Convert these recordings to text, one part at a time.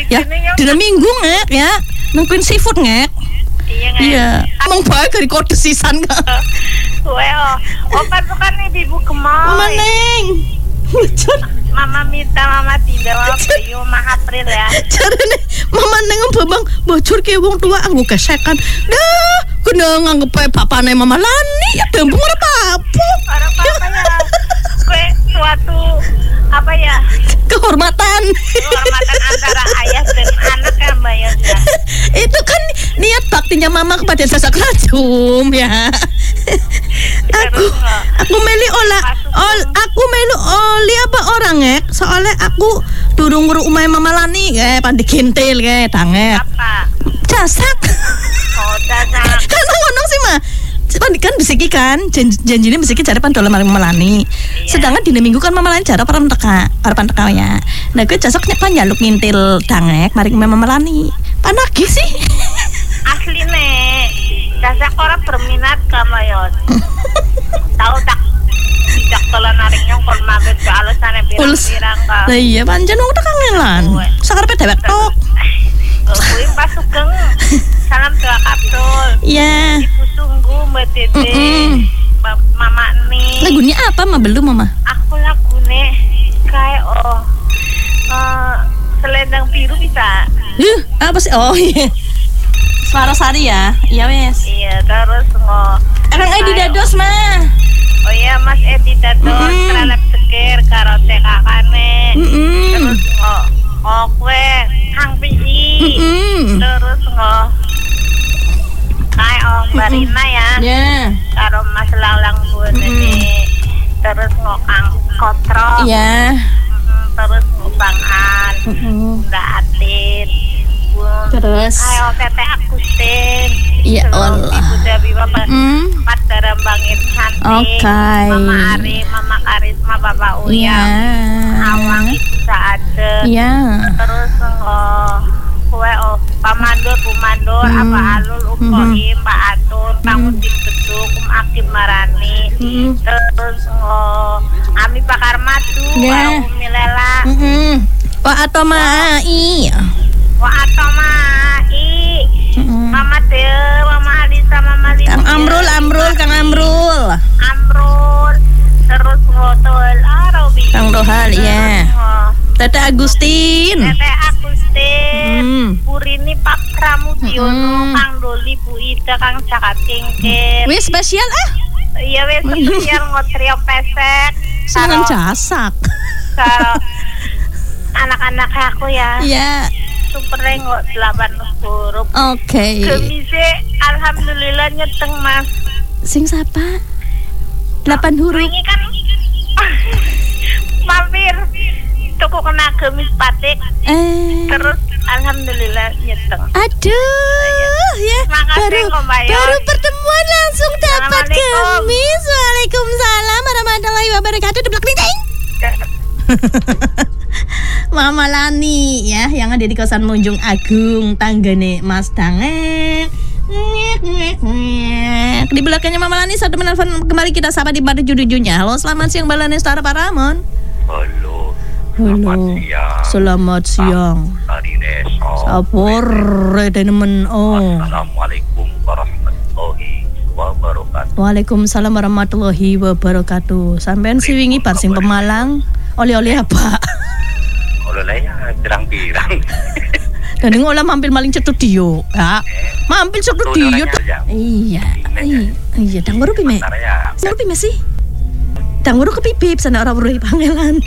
Ya, dina Minggu ngek ya. Nang Queen Seafood ngek. Iya. Emang bae dari kode sisan ka. Opat bukan ibu gemoy. Mama Neng. Mama Mita, Mama Tinda, Mama Bayu, Mama April ya. Jarane Mama Neng Bambang bocor ke wong tua anggo gesekan. Dah, kena nganggep bapane Mama Lani ya dembung ora apa-apa. Ora apa-apa ya. Kue suatu apa ya? Kehormatan Antara ayah dan anak ya Mbak Yosya. Itu kan niat baktinya Mama kepada Sasak Rajum ya. Aku melu aku melu oli apa orang ngek soalnya aku durung nguru umay Mama Lani pandi kintil tanget apa jasak jasak kan ngono sih mah kan bisiki kan janjine bisiki jare pandolan marang Mama Lani sedangkan dina Minggu kan Mama Lani jare harapan teka ya nah gue jasak kan njaluk ngintil dangek maring Mama Lani panagi sih asli nek jasak orang berminat sama Yos tahu tak tidak kalau naringnya kon mampir ke alasane pirang-pirang ka. Lah iya pancen wong kangelan. Sakarepe dewek tok. Kuwi pas sugeng. Salam doa kapsul. Iya. Ibu Sungguh Mbak Tete. Mama Ni. Lagunya apa Mama belum Mama? Aku lagune kayak selendang biru bisa. Apa sih? Oh iya. Suara Sari ya. Iya wes. Iya, terus Kang Edi Dados mah. Oh iya Mas Edi Dados teralap sekir karo kakane. Terus kue Kang Pisi. Terus kayak Mbak Rina ya. Karo Mas Lalang Bune. Terus Kang Kotro. Iya. Terus Bang An. Mbak Atin. Terus kayak Tete Agustin. Ya Allah. Ibu Dewi Bapak Pat Darambangin Santi. Mama Ari, Mama Karisma, Bapak Uya. Awang Ibu Saade. Terus kue Pak Mandor, Bu Mandor, Apa Alul, Koim, Pak Atun, Kang Udin Beduk, Akim Marani. Terus Ami Pakar Madu, Pak Umi Lela. Pak Atomai. Wah Atomai. Mama Teo, Mama Alisa, Mama Lisa. Kang Amrul. Terus Ngotol Arabi. Kang Rohal ya. Tete Agustin. Purini Pak Pramudiono, Kang Doli, Bu Ida, Kang Cakat Kengker. Wis spesial Iya wis spesial ngotrio pesek. Seneng jasak. Kalau anak-anak aku ya. Iya. Super Rengo 8 huruf. Oke. Gemise alhamdulillah nyeteng Mas. Sing siapa? 8 huruf. Ini kan mampir toko kena gemis batik. Terus alhamdulillah nyeteng. Aduh ya. Baru pertemuan langsung dapat gemis. Waalaikumsalam warahmatullahi wabarakatuh. Deblak ding. Mama Lani ya yang ada di kawasan Munjung Agung tanggane Mas Dangek. Di belakangnya Mama Lani satu menelpon kembali kita sapa di pada judujunya. Halo selamat siang Mbak Lani Setara Pak Ramon. Halo. Selamat siang. Sapor temen Assalamualaikum warahmatullahi wabarakatuh. Waalaikumsalam warahmatullahi wabarakatuh. Sampean si wingi bar sing Pemalang oleh-oleh apa? Oleh-olehnya pirang-pirang. Dan ngolah mampir maling cetudio, ya. Mampir cetudio. Iya. Danguru pime. Danguru pime sih. Danguru kepipip sana orang urui pangelan.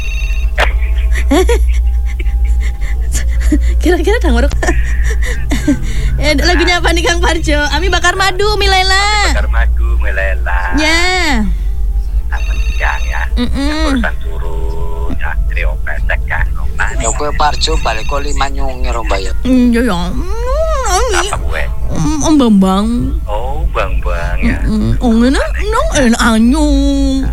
Kira-kira danguru. Lagunya apa nih Kang Parjo? Ami bakar madu, Milela. Bakar madu, Milela. Ya. Selamat siang ya. Urusan turun ya, trio pesek kan. Ya kowe Parjo balik kok 5 nyungi ro bayar. Ya. Apa gue? Om Bambang. Oh, Bambang ya. Ngene enak anyung.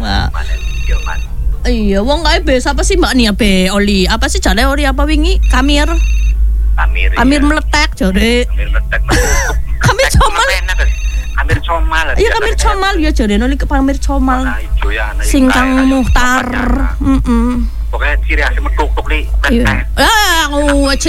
Iya, wong kae bes apa sih Mbak Nia be oli? Apa sih jare oli apa wingi? Kamir meletek jare. Kamir meletek. Kamir comal. Kamir comal. Iya kamir comal ya jare oli kamir comal. Sing Kang Muhtar. Pokoknya ciri khas metuk-tuk li. Iya.